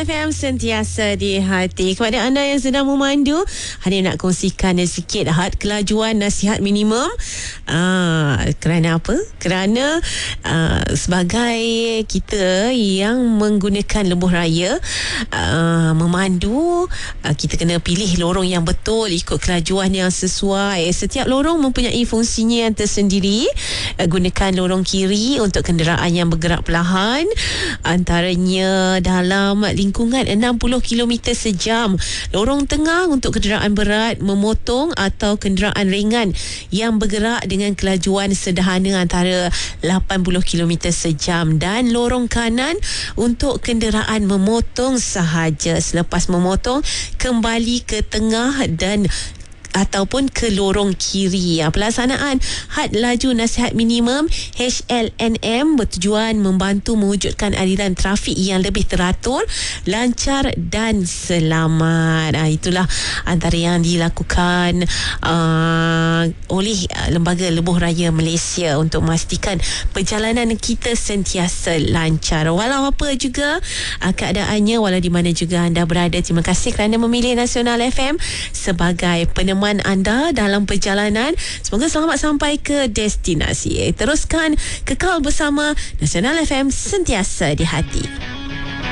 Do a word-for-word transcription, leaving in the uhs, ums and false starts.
Nasional F M sentiasa di hati. Kepada anda yang sedang memandu, Hani nak kongsikan sikit had kelajuan nasihat minimum. Aa, kerana apa? Kerana aa, sebagai kita yang menggunakan lebuh raya aa, memandu, aa, kita kena pilih lorong yang betul, ikut kelajuan yang sesuai. Setiap lorong mempunyai fungsinya yang tersendiri. Aa, gunakan lorong kiri untuk kenderaan yang bergerak perlahan, antaranya dalam lingkungan enam puluh kilometer sejam. Lorong tengah untuk kenderaan berat, memotong atau kenderaan ringan yang bergerak dengan kelajuan sederhana antara lapan puluh kilometer sejam, dan lorong kanan untuk kenderaan memotong sahaja. Selepas memotong, kembali ke tengah dan ataupun ke lorong kiri. Pelaksanaan had laju nasihat minimum H L N M bertujuan membantu mewujudkan aliran trafik yang lebih teratur, lancar dan selamat. Itulah antara yang dilakukan uh, oleh Lembaga Lebuh Raya Malaysia untuk memastikan perjalanan kita sentiasa lancar. Walau apa juga uh, keadaannya, walau di mana juga anda berada, terima kasih kerana memilih Nasional F M sebagai peneman anda dalam perjalanan. Semoga selamat sampai ke destinasi. Teruskan kekal bersama Nasional F M sentiasa di hati.